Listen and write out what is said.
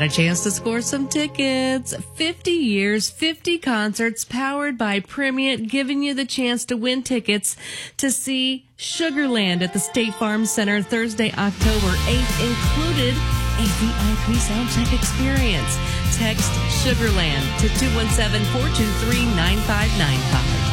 a chance to score some tickets. 50 years, 50 concerts powered by Primient, giving you the chance to win tickets to see Sugarland at the State Farm Center Thursday, October 8th, included a VIP soundcheck experience. Text Sugarland to 217-423-9595.